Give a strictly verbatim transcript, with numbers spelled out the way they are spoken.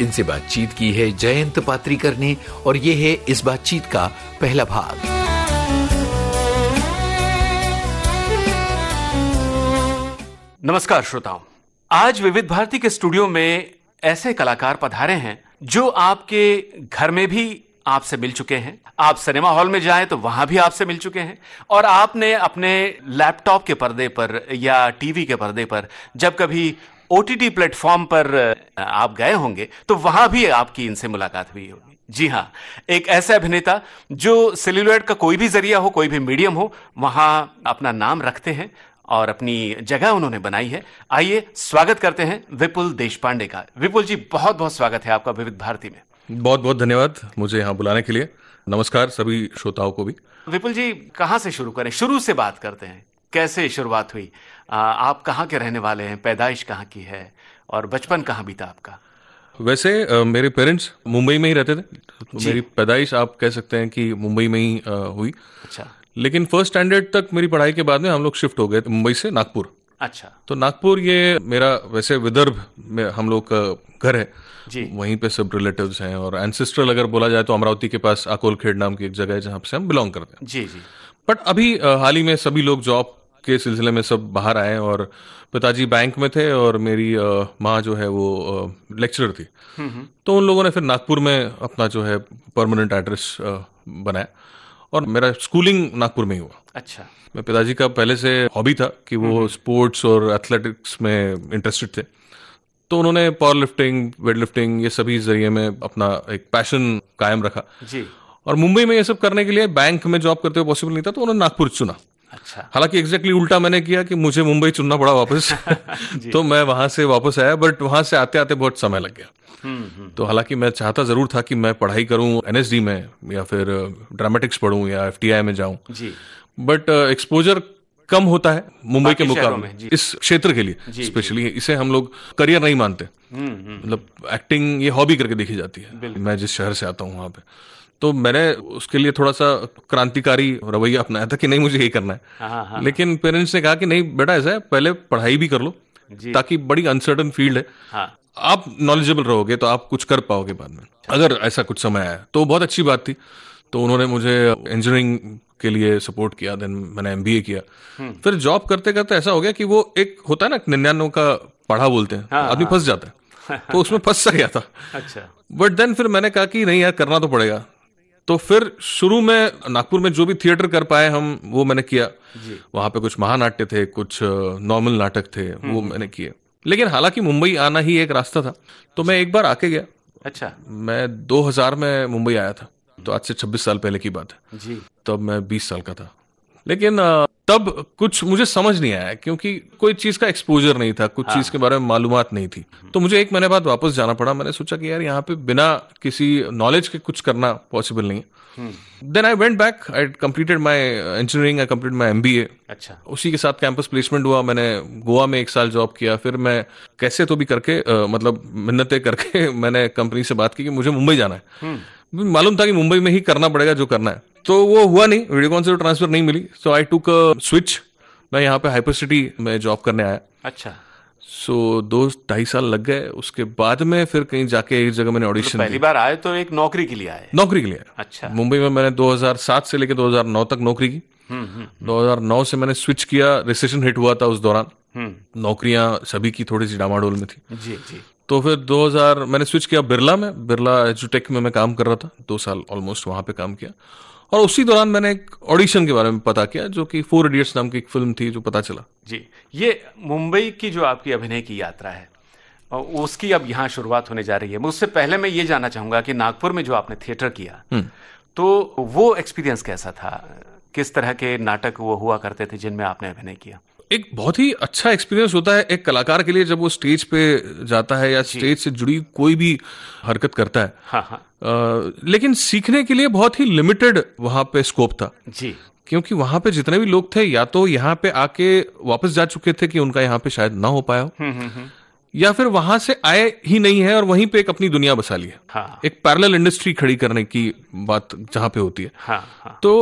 इनसे बातचीत की है जयंत पात्रीकर ने और ये है इस बातचीत का पहला भाग। नमस्कार श्रोताओं, आज विविध भारती के स्टूडियो में ऐसे कलाकार पधारे हैं जो आपके घर में भी आपसे मिल चुके हैं, आप सिनेमा हॉल में जाएं तो वहां भी आपसे मिल चुके हैं, और आपने अपने लैपटॉप के पर्दे पर या टीवी के पर्दे पर जब कभी ओटीटी प्लेटफॉर्म पर आप गए होंगे तो वहां भी आपकी इनसे मुलाकात हुई होगी। जी हां, एक ऐसे अभिनेता जो सेल्यूलॉइड का कोई भी जरिया हो, कोई भी मीडियम हो, वहां अपना नाम रखते हैं और अपनी जगह उन्होंने बनाई है। आइए स्वागत करते हैं विपुल देशपांडे का। विपुल जी, बहुत बहुत स्वागत है आपका विविध भारती में। बहुत बहुत धन्यवाद मुझे यहाँ बुलाने के लिए। नमस्कार सभी श्रोताओं को भी। विपुल जी, कहाँ से शुरू करें? शुरू से बात करते हैं, कैसे शुरुआत हुई? आ, आप कहाँ के रहने वाले हैं, पैदाइश कहाँ की है और बचपन कहाँ बीता आपका? वैसे आ, मेरे पेरेंट्स मुंबई में ही रहते थे, तो मेरी पैदाइश आप कह सकते हैं कि मुंबई में ही आ, हुई। अच्छा। लेकिन फर्स्ट स्टैंडर्ड तक मेरी पढ़ाई के बाद में हम लोग शिफ्ट हो गए मुंबई से नागपुर। अच्छा। तो नागपुर ये मेरा वैसे विदर्भ में हम लोग का घर है जी। वहीं पे सब रिलेटिव्स हैं, और एंसेस्ट्रल अगर बोला जाए तो अमरावती के पास आकोलखेड़ नाम की एक जगह है जहाँ से हम बिलोंग करते हैं। जी जी। बट अभी आ, हाल ही में सभी लोग जॉब के सिलसिले में सब बाहर आए, और पिताजी बैंक में थे और मेरी माँ जो है वो लेक्चरर थी। तो उन लोगों ने फिर नागपुर में अपना जो है परमानेंट एड्रेस बनाया, और मेरा स्कूलिंग नागपुर में ही हुआ। अच्छा। मैं पिताजी का पहले से हॉबी था कि वो स्पोर्ट्स और एथलेटिक्स में इंटरेस्टेड थे, तो उन्होंने पावर लिफ्टिंग, वेट लिफ्टिंग, ये सभी जरिए में अपना एक पैशन कायम रखा। जी। और मुंबई में ये सब करने के लिए बैंक में जॉब करते हुए पॉसिबल नहीं था, तो उन्होंने नागपुर चुना। अच्छा। हालांकि एग्जैक्टली उल्टा मैंने किया कि मुझे मुंबई चुनना पड़ा वापस तो मैं वहां से वापस आया, बट वहां से आते आते बहुत समय लग गया। तो हालांकि मैं चाहता जरूर था कि मैं पढ़ाई करूं एनएसडी में या फिर ड्रामेटिक्स पढ़ूं या एफटीआई में जाऊं, बट एक्सपोजर कम होता है मुंबई के मुकाबले इस क्षेत्र के लिए। स्पेशली इसे हम लोग करियर नहीं मानते, मतलब एक्टिंग ये हॉबी करके देखी जाती है। मैं जिस शहर से आता हूँ वहां पे, तो मैंने उसके लिए थोड़ा सा क्रांतिकारी रवैया अपनाया था कि नहीं मुझे यही करना है। हाँ, हाँ, लेकिन पेरेंट्स ने कहा कि नहीं बेटा, ऐसा है पहले पढ़ाई भी कर लो, ताकि बड़ी अनसर्टन फील्ड है। हाँ। आप नॉलेजेबल रहोगे तो आप कुछ कर पाओगे बाद में, अगर ऐसा कुछ समय आया तो बहुत अच्छी बात थी। तो उन्होंने मुझे इंजीनियरिंग के लिए सपोर्ट किया, देन मैंने एमबीए किया। फिर जॉब करते करते ऐसा हो गया कि वो एक होता है ना निन्यानवे का पढ़ा बोलते हैं, हाँ, आदमी फंस जाता है तो उसमें फंस सा गया था। अच्छा। बट देन फिर मैंने कहा कि नहीं यार, करना तो पड़ेगा। तो फिर शुरू में नागपुर में जो भी थिएटर कर पाए हम वो मैंने किया। वहां पे कुछ महानाट्य थे, कुछ नॉर्मल नाटक थे, वो मैंने किए। लेकिन हालांकि मुंबई आना ही एक रास्ता था, तो मैं एक बार आके गया। अच्छा। मैं दो हज़ार में मुंबई आया था, तो आज से छब्बीस साल पहले की बात है जी। तब मैं बीस साल का था। लेकिन तब कुछ मुझे समझ नहीं आया, क्योंकि कोई चीज का एक्सपोजर नहीं था, कुछ हाँ। चीज के बारे में मालूमात नहीं थी। तो मुझे एक महीने बाद वापस जाना पड़ा। मैंने सोचा कि यार यहाँ पे बिना किसी नॉलेज के कुछ करना पॉसिबल नहीं है। Then I went back, I completed my engineering, I completed my MBA. अच्छा। उसी के साथ कैंपस प्लेसमेंट हुआ, मैंने गोवा में एक साल जॉब किया। फिर मैं कैसे तो भी करके आ, मतलब मिन्नतें करके मैंने कंपनी से बात की कि मुझे मुंबई जाना है। मालूम था कि मुंबई में ही करना पड़ेगा जो करना है, तो वो हुआ नहीं, वीडियोकॉन से ट्रांसफर नहीं मिली। सो आई टुक अ स्विच, मैं यहाँ पे हाइपर सिटी में जॉब करने आया। अच्छा। सो दो ढाई साल लग गए। उसके बाद में फिर कहीं जाके एक जगह मैंने ऑडिशन, पहली बार आए तो एक नौकरी के लिए आए? नौकरी के लिए। अच्छा। मुंबई में मैंने दो हज़ार सात से लेकर दो हज़ार नौ तक नौकरी की। दो हज़ार नौ से मैंने स्विच किया, रिसेशन हिट हुआ था उस दौरान, नौकरियां सभी की थोड़ी सी डामाडोल में थी। जी जी। तो फिर दो हज़ार मैंने स्विच किया बिरला में, बिरला एजुटेक में मैं काम कर रहा था, दो साल ऑलमोस्ट वहां पे काम किया। और उसी दौरान मैंने एक ऑडिशन के बारे में पता किया, जो कि फोर इडियट्स नाम की एक फिल्म थी, जो पता चला। जी। ये मुंबई की जो आपकी अभिनय की यात्रा है, उसकी अब यहाँ शुरुआत होने जा रही है। उससे पहले मैं ये जानना चाहूंगा कि नागपुर में जो आपने थिएटर किया, तो वो एक्सपीरियंस कैसा था? किस तरह के नाटक वो हुआ करते थे जिनमें आपने अभिनय किया? एक बहुत ही अच्छा एक्सपीरियंस होता है एक कलाकार के लिए जब वो स्टेज पे जाता है या स्टेज से जुड़ी कोई भी हरकत करता है। हाँ हाँ। आ, लेकिन सीखने के लिए बहुत ही लिमिटेड वहां पे स्कोप था जी, क्योंकि वहां पे जितने भी लोग थे या तो यहाँ पे आके वापस जा चुके थे कि उनका यहाँ पे शायद ना हो पाया हो, या फिर वहां से आए ही नहीं है और वहीं पे एक अपनी दुनिया बसा ली है। हाँ। एक पैरेलल इंडस्ट्री खड़ी करने की बात जहां पे होती है। हाँ, हाँ। तो